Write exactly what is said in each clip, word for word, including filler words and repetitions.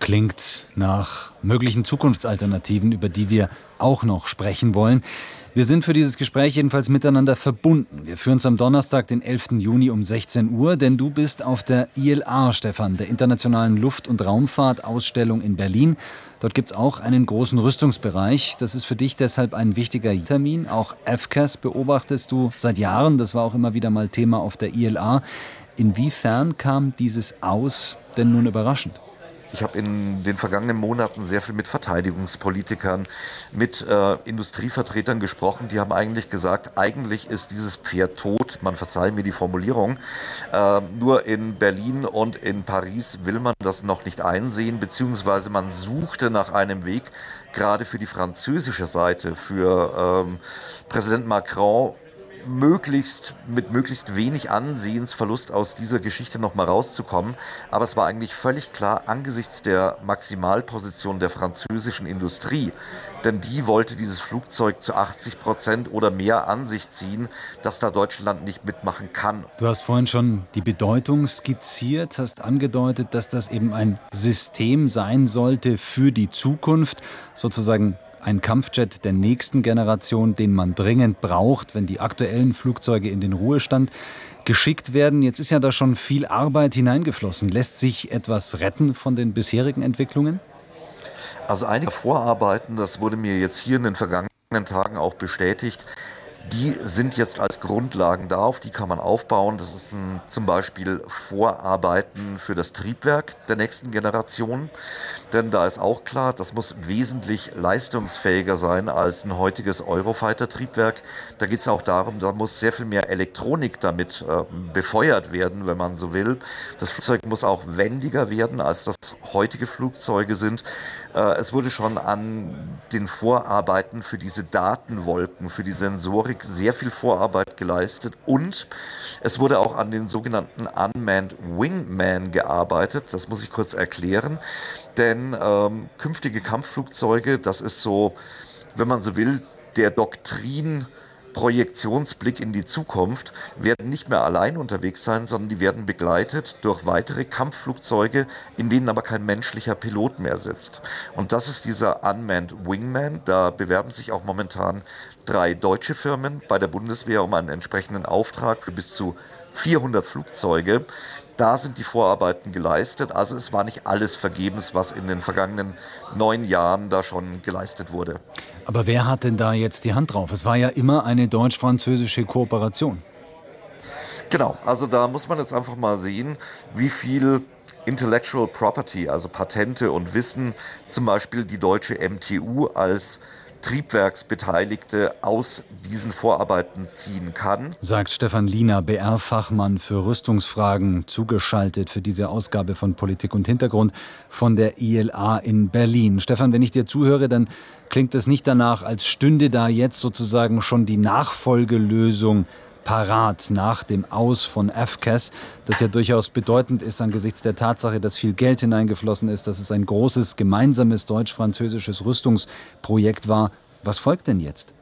Klingt nach möglichen Zukunftsalternativen, über die wir auch noch sprechen wollen. Wir sind für dieses Gespräch jedenfalls miteinander verbunden. Wir führen es am Donnerstag, den elften Juni um sechzehn Uhr, denn du bist auf der I L A, Stefan, der Internationalen Luft- und Raumfahrt-Ausstellung in Berlin. Dort gibt es auch einen großen Rüstungsbereich. Das ist für dich deshalb ein wichtiger Termin. Auch F C A S beobachtest du seit Jahren. Das war auch immer wieder mal Thema auf der I L A. Inwiefern kam dieses Aus denn nun überraschend? Ich habe in den vergangenen Monaten sehr viel mit Verteidigungspolitikern, mit äh, Industrievertretern gesprochen. Die haben eigentlich gesagt, eigentlich ist dieses Pferd tot. Man verzeihe mir die Formulierung. Äh, nur in Berlin und in Paris will man das noch nicht einsehen, beziehungsweise man suchte nach einem Weg, gerade für die französische Seite, für ähm, Präsident Macron, möglichst mit möglichst wenig Ansehensverlust aus dieser Geschichte noch mal rauszukommen. Aber es war eigentlich völlig klar angesichts der Maximalposition der französischen Industrie, denn die wollte dieses Flugzeug zu achtzig Prozent oder mehr an sich ziehen, dass da Deutschland nicht mitmachen kann. Du hast vorhin schon die Bedeutung skizziert, hast angedeutet, dass das eben ein System sein sollte für die Zukunft, sozusagen ein Kampfjet der nächsten Generation, den man dringend braucht, wenn die aktuellen Flugzeuge in den Ruhestand geschickt werden. Jetzt ist ja da schon viel Arbeit hineingeflossen. Lässt sich etwas retten von den bisherigen Entwicklungen? Also einige Vorarbeiten, das wurde mir jetzt hier in den vergangenen Tagen auch bestätigt, die sind jetzt als Grundlagen da, auf die kann man aufbauen. Das ist ein, zum Beispiel Vorarbeiten für das Triebwerk der nächsten Generation. Denn da ist auch klar, das muss wesentlich leistungsfähiger sein als ein heutiges Eurofighter-Triebwerk. Da geht es auch darum, da muss sehr viel mehr Elektronik damit äh, befeuert werden, wenn man so will. Das Flugzeug muss auch wendiger werden, als das heutige Flugzeuge sind. Äh, es wurde schon an den Vorarbeiten für diese Datenwolken, für die Sensorik sehr viel Vorarbeit geleistet und es wurde auch an den sogenannten Unmanned Wingman gearbeitet. Das muss ich kurz erklären, denn ähm, künftige Kampfflugzeuge, das ist so, wenn man so will, der Doktrin Projektionsblick in die Zukunft, werden nicht mehr allein unterwegs sein, sondern die werden begleitet durch weitere Kampfflugzeuge, in denen aber kein menschlicher Pilot mehr sitzt. Und das ist dieser Unmanned Wingman. Da bewerben sich auch momentan drei deutsche Firmen bei der Bundeswehr um einen entsprechenden Auftrag für bis zu vierhundert Flugzeuge. Da sind die Vorarbeiten geleistet. Also es war nicht alles vergebens, was in den vergangenen neun Jahren da schon geleistet wurde. Aber wer hat denn da jetzt die Hand drauf? Es war ja immer eine deutsch-französische Kooperation. Genau, also da muss man jetzt einfach mal sehen, wie viel Intellectual Property, also Patente und Wissen, zum Beispiel die deutsche M T U als Triebwerksbeteiligte aus diesen Vorarbeiten ziehen kann. Sagt Stefan Liener, B R-Fachmann für Rüstungsfragen, zugeschaltet für diese Ausgabe von Politik und Hintergrund von der I L A in Berlin. Stefan, wenn ich dir zuhöre, dann klingt es nicht danach, als stünde da jetzt sozusagen schon die Nachfolgelösung parat nach dem Aus von F C A S, das ja durchaus bedeutend ist angesichts der Tatsache, dass viel Geld hineingeflossen ist, dass es ein großes gemeinsames deutsch-französisches Rüstungsprojekt war. Was folgt denn jetzt?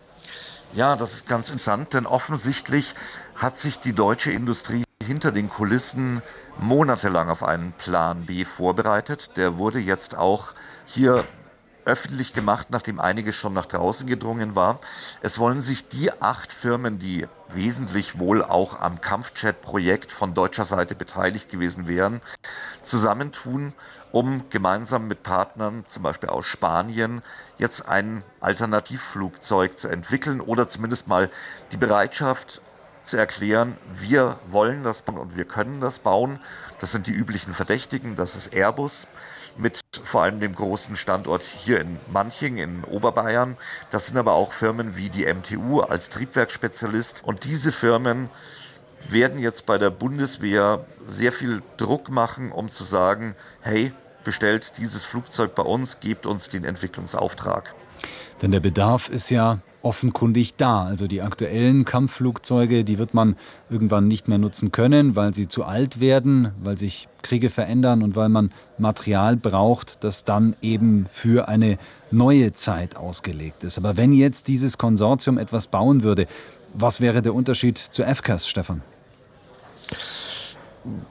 Ja, das ist ganz interessant, denn offensichtlich hat sich die deutsche Industrie hinter den Kulissen monatelang auf einen Plan B vorbereitet. Der wurde jetzt auch hier öffentlich gemacht, nachdem einiges schon nach draußen gedrungen war. Es wollen sich die acht Firmen, die wesentlich wohl auch am Kampfjet-Projekt von deutscher Seite beteiligt gewesen wären, zusammentun, um gemeinsam mit Partnern, zum Beispiel aus Spanien, jetzt ein Alternativflugzeug zu entwickeln oder zumindest mal die Bereitschaft zu erklären, wir wollen das bauen und wir können das bauen. Das sind die üblichen Verdächtigen, das ist Airbus mit vor allem dem großen Standort hier in Manching in Oberbayern. Das sind aber auch Firmen wie die M T U als Triebwerksspezialist. Und diese Firmen werden jetzt bei der Bundeswehr sehr viel Druck machen, um zu sagen, hey, bestellt dieses Flugzeug bei uns, gebt uns den Entwicklungsauftrag. Denn der Bedarf ist ja offenkundig da. Also die aktuellen Kampfflugzeuge, die wird man irgendwann nicht mehr nutzen können, weil sie zu alt werden, weil sich Kriege verändern und weil man Material braucht, das dann eben für eine neue Zeit ausgelegt ist. Aber wenn jetzt dieses Konsortium etwas bauen würde, was wäre der Unterschied zu F C A S, Stefan?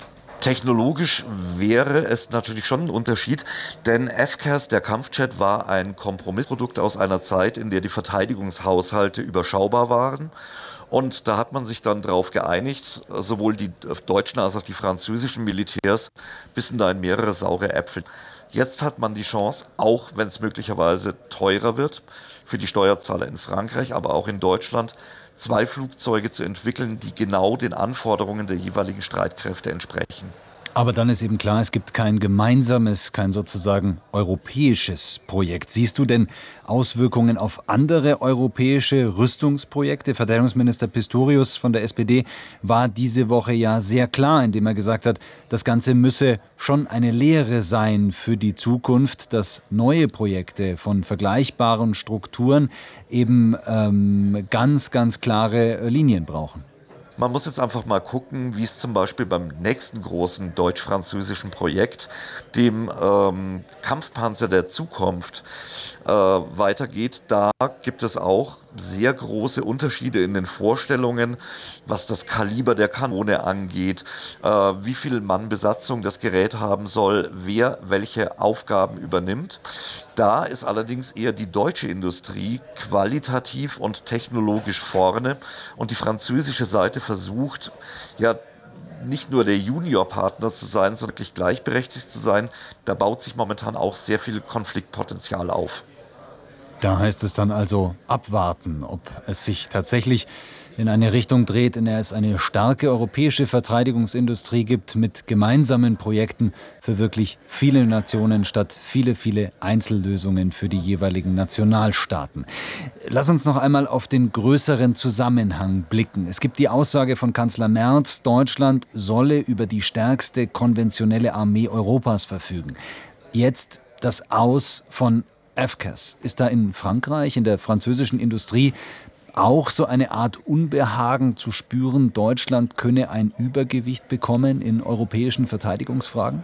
Technologisch wäre es natürlich schon ein Unterschied, denn F C A S, der Kampfjet, war ein Kompromissprodukt aus einer Zeit, in der die Verteidigungshaushalte überschaubar waren. Und da hat man sich dann darauf geeinigt, sowohl die deutschen als auch die französischen Militärs bissen da in mehrere saure Äpfel. Jetzt hat man die Chance, auch wenn es möglicherweise teurer wird, für die Steuerzahler in Frankreich, aber auch in Deutschland, zwei Flugzeuge zu entwickeln, die genau den Anforderungen der jeweiligen Streitkräfte entsprechen. Aber dann ist eben klar, es gibt kein gemeinsames, kein sozusagen europäisches Projekt. Siehst du denn Auswirkungen auf andere europäische Rüstungsprojekte? Verteidigungsminister Pistorius von der S P D war diese Woche ja sehr klar, indem er gesagt hat, das Ganze müsse schon eine Lehre sein für die Zukunft, dass neue Projekte von vergleichbaren Strukturen eben ähm, ganz, ganz klare Linien brauchen. Man muss jetzt einfach mal gucken, wie es zum Beispiel beim nächsten großen deutsch-französischen Projekt, dem ähm, Kampfpanzer der Zukunft, äh, weitergeht. Da gibt es auch sehr große Unterschiede in den Vorstellungen, was das Kaliber der Kanone angeht, äh, wie viel Mann Besatzung das Gerät haben soll, wer welche Aufgaben übernimmt. Da ist allerdings eher die deutsche Industrie qualitativ und technologisch vorne und die französische Seite versucht, ja, nicht nur der Juniorpartner zu sein, sondern wirklich gleichberechtigt zu sein. Da baut sich momentan auch sehr viel Konfliktpotenzial auf. Da heißt es dann also abwarten, ob es sich tatsächlich in eine Richtung dreht, in der es eine starke europäische Verteidigungsindustrie gibt mit gemeinsamen Projekten für wirklich viele Nationen statt viele, viele Einzellösungen für die jeweiligen Nationalstaaten. Lass uns noch einmal auf den größeren Zusammenhang blicken. Es gibt die Aussage von Kanzler Merz, Deutschland solle über die stärkste konventionelle Armee Europas verfügen. Jetzt das Aus von F C A S. Ist da in Frankreich, in der französischen Industrie auch so eine Art Unbehagen zu spüren, Deutschland könne ein Übergewicht bekommen in europäischen Verteidigungsfragen?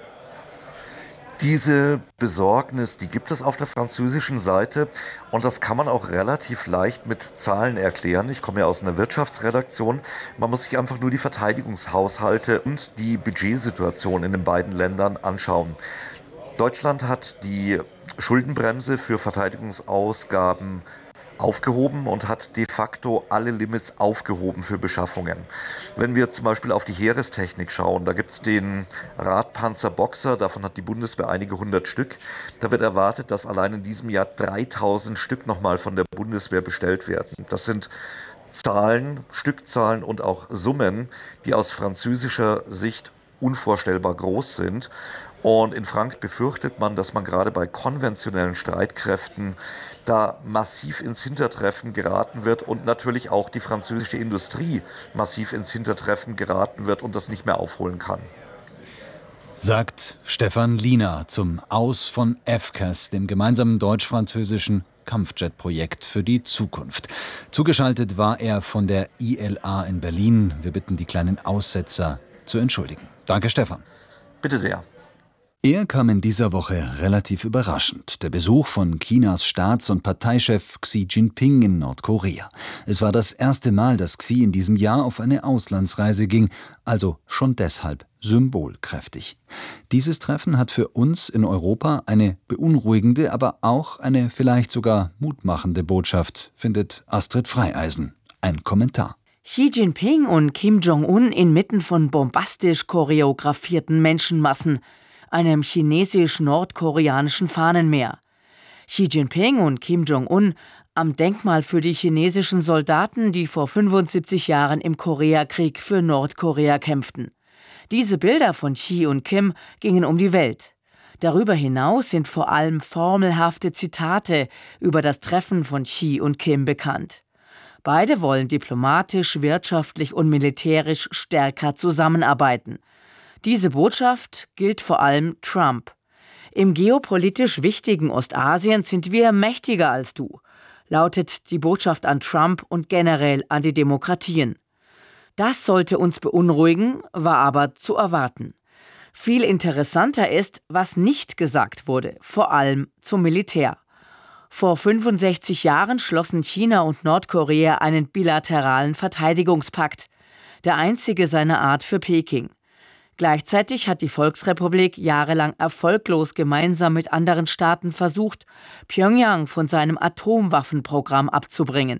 Diese Besorgnis, die gibt es auf der französischen Seite und das kann man auch relativ leicht mit Zahlen erklären. Ich komme ja aus einer Wirtschaftsredaktion. Man muss sich einfach nur die Verteidigungshaushalte und die Budgetsituation in den beiden Ländern anschauen. Deutschland hat die Schuldenbremse für Verteidigungsausgaben aufgehoben und hat de facto alle Limits aufgehoben für Beschaffungen. Wenn wir zum Beispiel auf die Heerestechnik schauen, da gibt es den Radpanzer Boxer, davon hat die Bundeswehr einige hundert Stück. Da wird erwartet, dass allein in diesem Jahr dreitausend Stück nochmal von der Bundeswehr bestellt werden. Das sind Zahlen, Stückzahlen und auch Summen, die aus französischer Sicht unvorstellbar groß sind. Und in Frankreich befürchtet man, dass man gerade bei konventionellen Streitkräften da massiv ins Hintertreffen geraten wird und natürlich auch die französische Industrie massiv ins Hintertreffen geraten wird und das nicht mehr aufholen kann. Sagt Stefan Liener zum Aus von F C A S, dem gemeinsamen deutsch-französischen Kampfjet-Projekt für die Zukunft. Zugeschaltet war er von der I L A in Berlin. Wir bitten die kleinen Aussetzer zu entschuldigen. Danke, Stefan. Bitte sehr. Er kam in dieser Woche relativ überraschend. Der Besuch von Chinas Staats- und Parteichef Xi Jinping in Nordkorea. Es war das erste Mal, dass Xi in diesem Jahr auf eine Auslandsreise ging, also schon deshalb symbolkräftig. Dieses Treffen hat für uns in Europa eine beunruhigende, aber auch eine vielleicht sogar mutmachende Botschaft, findet Astrid Freieisen. Ein Kommentar. Xi Jinping und Kim Jong-un inmitten von bombastisch choreografierten Menschenmassen, einem chinesisch-nordkoreanischen Fahnenmeer. Xi Jinping und Kim Jong-un am Denkmal für die chinesischen Soldaten, die vor fünfundsiebzig Jahren im Koreakrieg für Nordkorea kämpften. Diese Bilder von Xi und Kim gingen um die Welt. Darüber hinaus sind vor allem formelhafte Zitate über das Treffen von Xi und Kim bekannt. Beide wollen diplomatisch, wirtschaftlich und militärisch stärker zusammenarbeiten. Diese Botschaft gilt vor allem Trump. Im geopolitisch wichtigen Ostasien sind wir mächtiger als du, lautet die Botschaft an Trump und generell an die Demokratien. Das sollte uns beunruhigen, war aber zu erwarten. Viel interessanter ist, was nicht gesagt wurde, vor allem zum Militär. Vor fünfundsechzig Jahren schlossen China und Nordkorea einen bilateralen Verteidigungspakt, der einzige seiner Art für Peking. Gleichzeitig hat die Volksrepublik jahrelang erfolglos gemeinsam mit anderen Staaten versucht, Pjöngjang von seinem Atomwaffenprogramm abzubringen.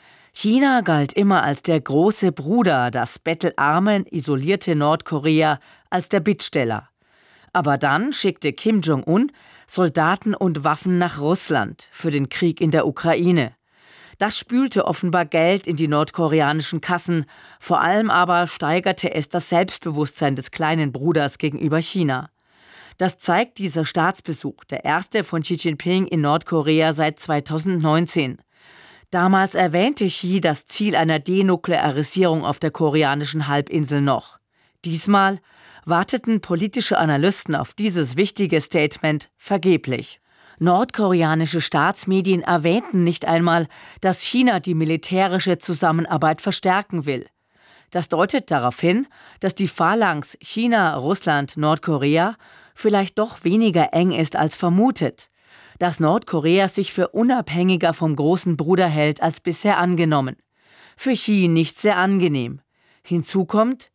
China galt immer als der große Bruder, das bettelarme, isolierte Nordkorea als der Bittsteller. Aber dann schickte Kim Jong-un Soldaten und Waffen nach Russland für den Krieg in der Ukraine. Das spülte offenbar Geld in die nordkoreanischen Kassen, vor allem aber steigerte es das Selbstbewusstsein des kleinen Bruders gegenüber China. Das zeigt dieser Staatsbesuch, der erste von Xi Jinping in Nordkorea seit zweitausendneunzehn. Damals erwähnte Xi das Ziel einer Denuklearisierung auf der koreanischen Halbinsel noch. Diesmal warteten politische Analysten auf dieses wichtige Statement vergeblich. Nordkoreanische Staatsmedien erwähnten nicht einmal, dass China die militärische Zusammenarbeit verstärken will. Das deutet darauf hin, dass die Phalanx China, Russland, Nordkorea vielleicht doch weniger eng ist als vermutet. Dass Nordkorea sich für unabhängiger vom großen Bruder hält als bisher angenommen. Für Xi nicht sehr angenehm. Hinzu kommt,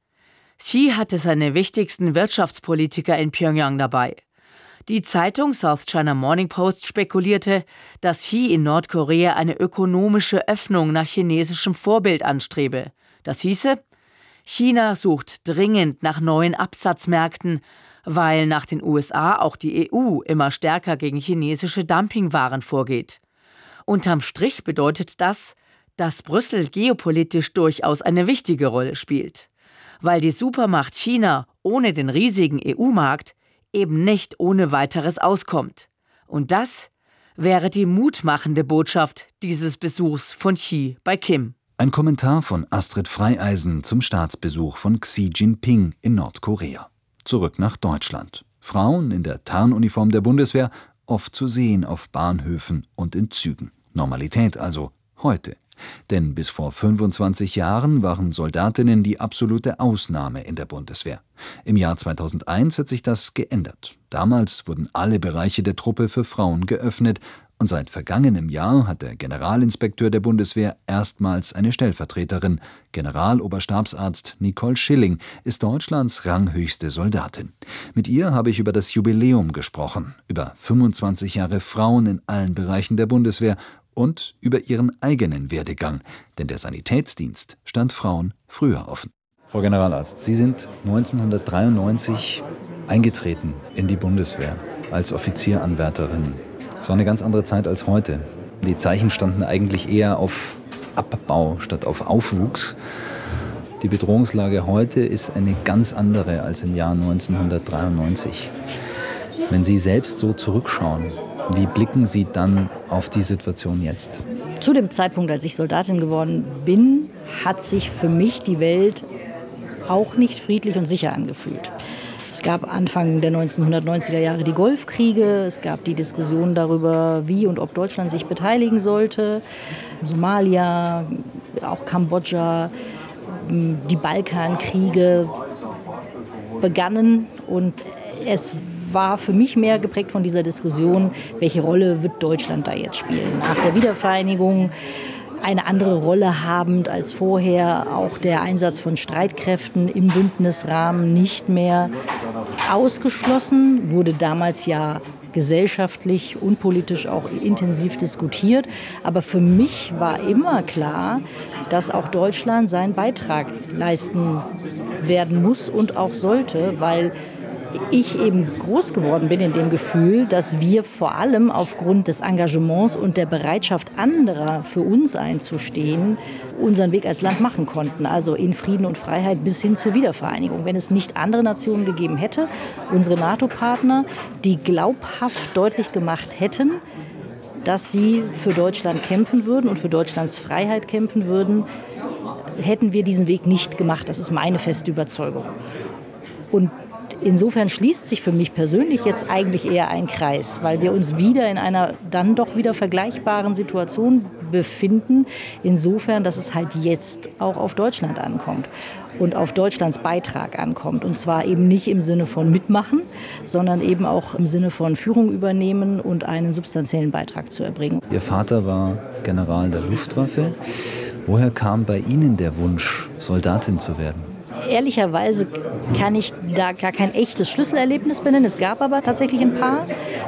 Xi hatte seine wichtigsten Wirtschaftspolitiker in Pjöngjang dabei. Die Zeitung South China Morning Post spekulierte, dass Xi in Nordkorea eine ökonomische Öffnung nach chinesischem Vorbild anstrebe. Das hieße, China sucht dringend nach neuen Absatzmärkten, weil nach den U S A auch die E U immer stärker gegen chinesische Dumpingwaren vorgeht. Unterm Strich bedeutet das, dass Brüssel geopolitisch durchaus eine wichtige Rolle spielt. Weil die Supermacht China ohne den riesigen E U-Markt eben nicht ohne weiteres auskommt. Und das wäre die mutmachende Botschaft dieses Besuchs von Xi bei Kim. Ein Kommentar von Astrid Freieisen zum Staatsbesuch von Xi Jinping in Nordkorea. Zurück nach Deutschland. Frauen in der Tarnuniform der Bundeswehr oft zu sehen auf Bahnhöfen und in Zügen. Normalität also heute. Denn bis vor fünfundzwanzig Jahren waren Soldatinnen die absolute Ausnahme in der Bundeswehr. Im Jahr zweitausendeins hat sich das geändert. Damals wurden alle Bereiche der Truppe für Frauen geöffnet und seit vergangenem Jahr hat der Generalinspekteur der Bundeswehr erstmals eine Stellvertreterin. Generaloberstabsarzt Nicole Schilling ist Deutschlands ranghöchste Soldatin. Mit ihr habe ich über das Jubiläum gesprochen, über fünfundzwanzig Jahre Frauen in allen Bereichen der Bundeswehr und über ihren eigenen Werdegang, denn der Sanitätsdienst stand Frauen früher offen. Frau Generalarzt, Sie sind neunzehnhundertdreiundneunzig eingetreten in die Bundeswehr als Offizieranwärterin. Es war eine ganz andere Zeit als heute. Die Zeichen standen eigentlich eher auf Abbau statt auf Aufwuchs. Die Bedrohungslage heute ist eine ganz andere als im Jahr neunzehnhundertdreiundneunzig. Wenn Sie selbst so zurückschauen, wie blicken Sie dann auf die Situation jetzt? Zu dem Zeitpunkt, als ich Soldatin geworden bin, hat sich für mich die Welt auch nicht friedlich und sicher angefühlt. Es gab Anfang der neunzehnhundertneunziger Jahre die Golfkriege, es gab die Diskussion darüber, wie und ob Deutschland sich beteiligen sollte. Somalia, auch Kambodscha, die Balkankriege begannen und es war für mich mehr geprägt von dieser Diskussion, welche Rolle wird Deutschland da jetzt spielen. Nach der Wiedervereinigung eine andere Rolle habend als vorher, auch der Einsatz von Streitkräften im Bündnisrahmen nicht mehr ausgeschlossen, wurde damals ja gesellschaftlich und politisch auch intensiv diskutiert. Aber für mich war immer klar, dass auch Deutschland seinen Beitrag leisten werden muss und auch sollte, weil ich eben groß geworden bin in dem Gefühl, dass wir vor allem aufgrund des Engagements und der Bereitschaft anderer für uns einzustehen, unseren Weg als Land machen konnten. Also in Frieden und Freiheit bis hin zur Wiedervereinigung. Wenn es nicht andere Nationen gegeben hätte, unsere NATO-Partner, die glaubhaft deutlich gemacht hätten, dass sie für Deutschland kämpfen würden und für Deutschlands Freiheit kämpfen würden, hätten wir diesen Weg nicht gemacht. Das ist meine feste Überzeugung. Und insofern schließt sich für mich persönlich jetzt eigentlich eher ein Kreis, weil wir uns wieder in einer dann doch wieder vergleichbaren Situation befinden. Insofern, dass es halt jetzt auch auf Deutschland ankommt und auf Deutschlands Beitrag ankommt. Und zwar eben nicht im Sinne von mitmachen, sondern eben auch im Sinne von Führung übernehmen und einen substanziellen Beitrag zu erbringen. Ihr Vater war General der Luftwaffe. Woher kam bei Ihnen der Wunsch, Soldatin zu werden? Ehrlicherweise kann ich da gar kein echtes Schlüsselerlebnis benennen. Es gab aber tatsächlich ein paar.